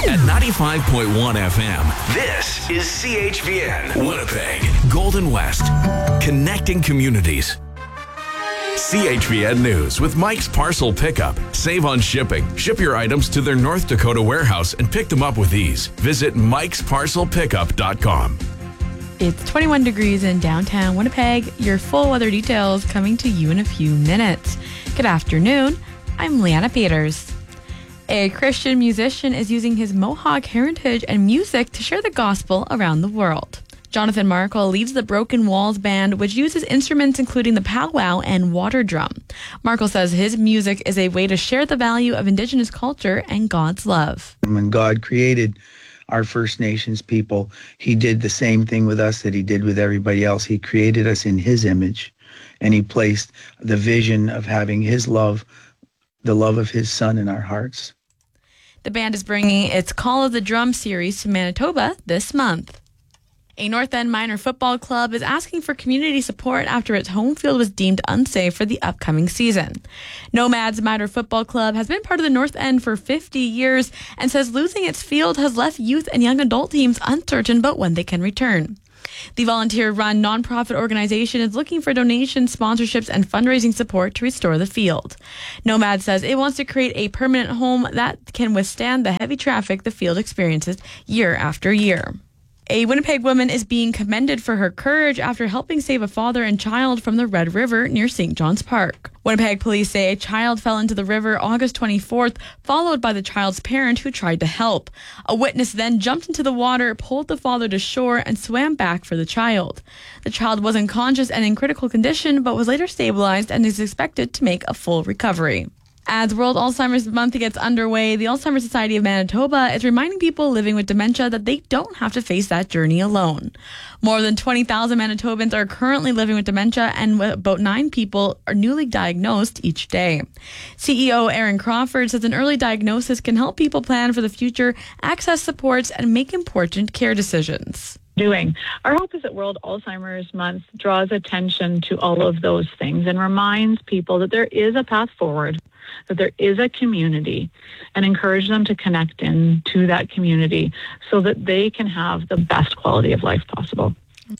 At 95.1 FM, this is CHVN, Winnipeg, Golden West, connecting communities. CHVN News with Mike's Parcel Pickup. Save on shipping. Ship your items to their North Dakota warehouse and pick them up with ease. Visit mikesparcelpickup.com. It's 21 degrees in downtown Winnipeg. Your full weather details coming to you in a few minutes. Good afternoon. I'm Leanna Peters. A Christian musician is using his Mohawk heritage and music to share the gospel around the world. Jonathan Markle leads the Broken Walls Band, which uses instruments including the powwow and water drum. Markle says his music is a way to share the value of Indigenous culture and God's love. When God created our First Nations people, he did the same thing with us that he did with everybody else. He created us in his image, and he placed the vision of having his love, the love of his son, in our hearts. The band is bringing its Call of the Drum series to Manitoba this month. A North End minor football club is asking for community support after its home field was deemed unsafe for the upcoming season. Nomads Minor Football Club has been part of the North End for 50 years and says losing its field has left youth and young adult teams uncertain about when they can return. The volunteer-run nonprofit organization is looking for donations, sponsorships, and fundraising support to restore the field. Nomad says it wants to create a permanent home that can withstand the heavy traffic the field experiences year after year. A Winnipeg woman is being commended for her courage after helping save a father and child from the Red River near St. John's Park. Winnipeg police say a child fell into the river August 24th, followed by the child's parent who tried to help. A witness then jumped into the water, pulled the father to shore, and swam back for the child. The child was unconscious and in critical condition, but was later stabilized and is expected to make a full recovery. As World Alzheimer's Month gets underway, the Alzheimer's Society of Manitoba is reminding people living with dementia that they don't have to face that journey alone. More than 20,000 Manitobans are currently living with dementia, and about 9 people are newly diagnosed each day. CEO Aaron Crawford says an early diagnosis can help people plan for the future, access supports, and make important care decisions. Our hope is that World Alzheimer's Month draws attention to all of those things and reminds people that there is a path forward, that there is a community, and encourage them to connect into that community so that they can have the best quality of life possible.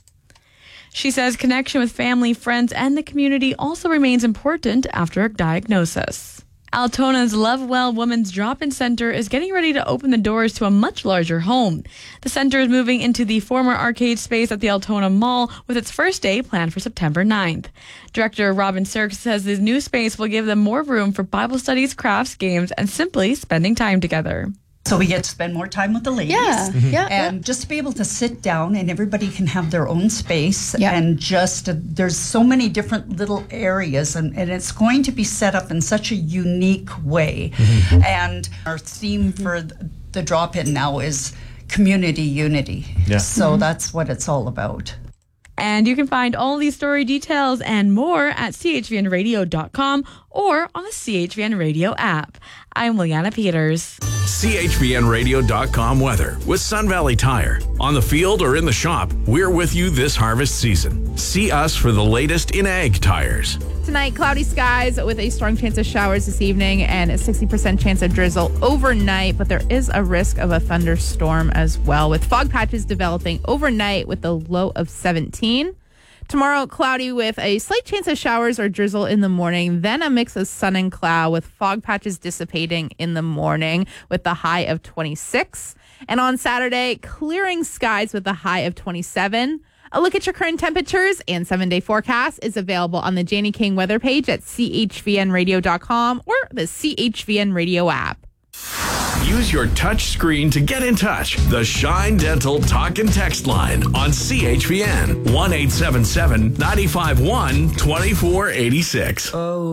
She says connection with family, friends, and the community also remains important after a diagnosis. Altona's Lovewell Women's Drop-In Center is getting ready to open the doors to a much larger home. The center is moving into the former arcade space at the Altona Mall with its first day planned for September 9th. Director Robin Sirk says this new space will give them more room for Bible studies, crafts, games, and simply spending time together. So we get to spend more time with the ladies. And just to be able to sit down and everybody can have their own space. And just, there's so many different little areas and it's going to be set up in such a unique way. And our theme for the drop-in now is community unity. So that's what it's all about. And you can find all these story details and more at chvnradio.com or on the CHVN Radio app. I'm Leanna Peters. CHVNradio.com weather with Sun Valley Tire. On the field or in the shop, we're with you this harvest season. See us for the latest in ag tires. Tonight, cloudy skies with a strong chance of showers this evening and a 60% chance of drizzle overnight, but there is a risk of a thunderstorm as well, with fog patches developing overnight with a low of 17. Tomorrow, cloudy with a slight chance of showers or drizzle in the morning, then a mix of sun and cloud with fog patches dissipating in the morning with the high of 26. And on Saturday, clearing skies with a high of 27. A look at your current temperatures and 7-day forecast is available on the Janie King weather page at chvnradio.com or the CHVN Radio app. Use your touch screen to get in touch. The Shine Dental Talk and Text line on CHVN 1-877-951-2486.